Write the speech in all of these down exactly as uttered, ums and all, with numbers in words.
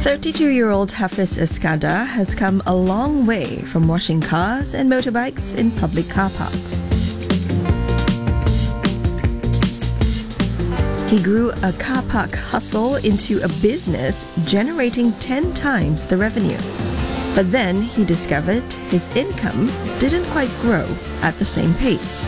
thirty-two-year-old Hafiz Eskandar has come a long way from washing cars and motorbikes in public car parks. He grew a car park hustle into a business generating ten times the revenue. But then he discovered his income didn't quite grow at the same pace.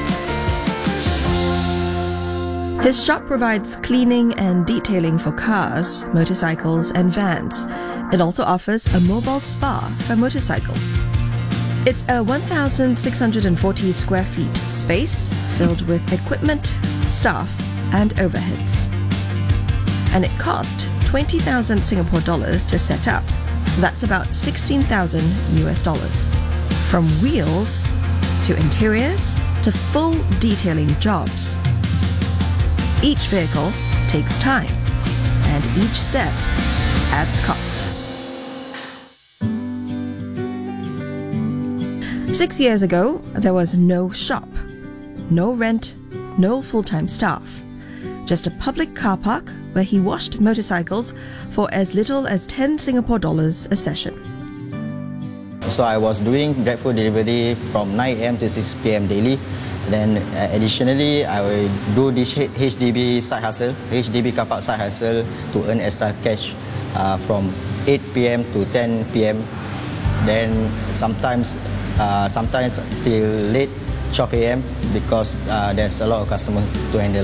His shop provides cleaning and detailing for cars, motorcycles and vans. It also offers a mobile spa for motorcycles. It's a one thousand six hundred forty square feet space filled with equipment, staff and overheads. And it cost twenty thousand Singapore dollars to set up. That's about sixteen thousand U S dollars. From wheels to interiors to full detailing jobs. Each vehicle takes time, and each step adds cost. Six years ago, there was no shop, no rent, no full-time staff. Just a public car park where he washed motorcycles for as little as ten Singapore dollars a session. So I was doing GrabFood delivery from nine A M to six P M daily. Then uh, additionally, I will do this H D B side hustle, H D B car park side hustle to earn extra cash uh, from eight P M to ten P M. Then sometimes, uh, sometimes till late twelve A M because uh, there's a lot of customers to handle.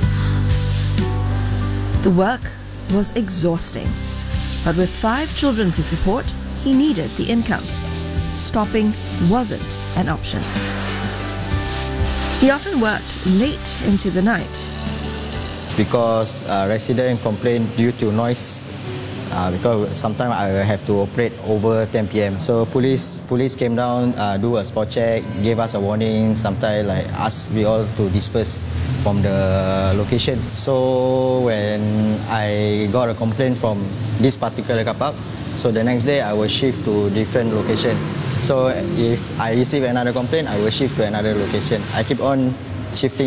The work was exhausting, but with five children to support, he needed the income. Stopping wasn't an option. He often worked late into the night. Because uh, residents complain due to noise, uh, because sometimes I have to operate over ten P M So police police came down, uh, do a spot check, gave us a warning, sometimes like ask we all to disperse from the location. So when I got a complaint from this particular car park, so the next day I will shift to different location. So if I receive another complaint, I will shift to another location. I keep on shifting.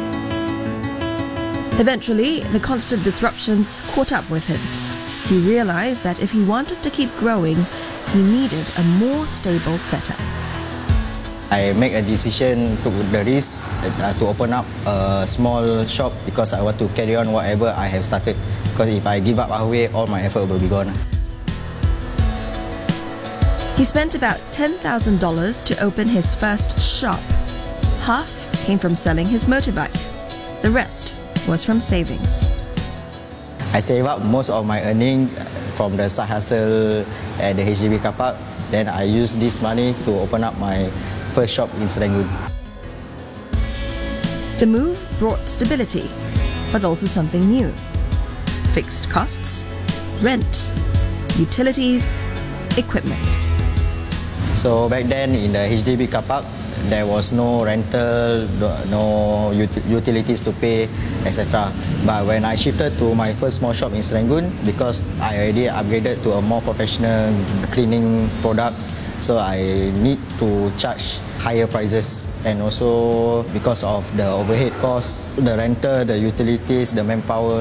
Eventually, the constant disruptions caught up with him. He realized that if he wanted to keep growing, he needed a more stable setup. I make a decision, took the risk uh, to open up a small shop because I want to carry on whatever I have started. Because if I give up halfway, all my effort will be gone. He spent about ten thousand dollars to open his first shop. Half came from selling his motorbike. The rest was from savings. I save up most of my earning from the side hustle at the H D B car park. Then I use this money to open up my first shop in Serangoon. The move brought stability, but also something new. Fixed costs, rent, utilities, equipment. So back then in the H D B car park, there was no rental, no ut utilities to pay, et cetera. But when I shifted to my first small shop in Serangoon, because I already upgraded to a more professional cleaning products, so I need to charge higher prices. And also because of the overhead costs, the rental, the utilities, the manpower.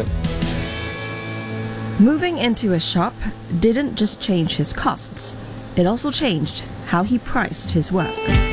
Moving into a shop didn't just change his costs, it also changed how he priced his work.